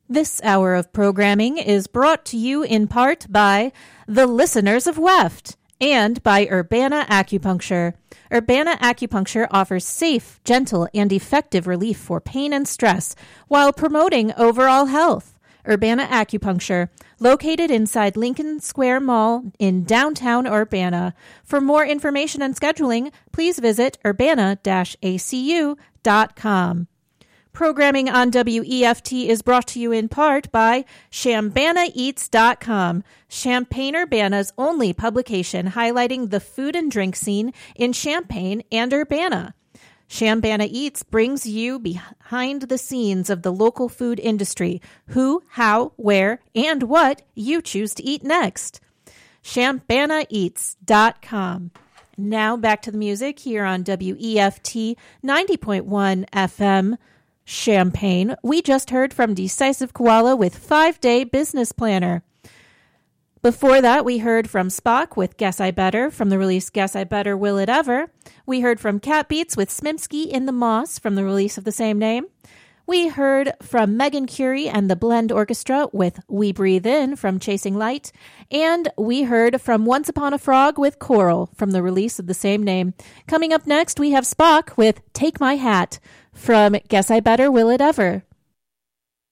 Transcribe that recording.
This hour of programming is brought to you in part by the listeners of WEFT and by Urbana Acupuncture. Urbana Acupuncture offers safe, gentle, and effective relief for pain and stress while promoting overall health. Urbana Acupuncture, located inside Lincoln Square Mall in downtown Urbana. For more information and scheduling, please visit urbana-acu.com. Programming on WEFT is brought to you in part by ChampanaEats.com, Champaign-Urbana's only publication highlighting the food and drink scene in Champaign and Urbana. Chambana Eats brings you behind the scenes of the local food industry, who, how, where, and what you choose to eat next. ChampanaEats.com. Now back to the music here on WEFT 90.1 FM. Champaign. We just heard from Decisive Koala with 5-Day Business Planner. Before that, we heard from Spock with Guess I Better from the release Guess I Better Will It Ever. We heard from Cat Beats with Smimsky in the Moss from the release of the same name. We heard from Megan Curie and the Blend Orchestra with We Breathe In from Chasing Light. And we heard from Once Upon a Frog with Coral from the release of the same name. Coming up next, we have Spock with Take My Hat from Guess I Better Will It Ever.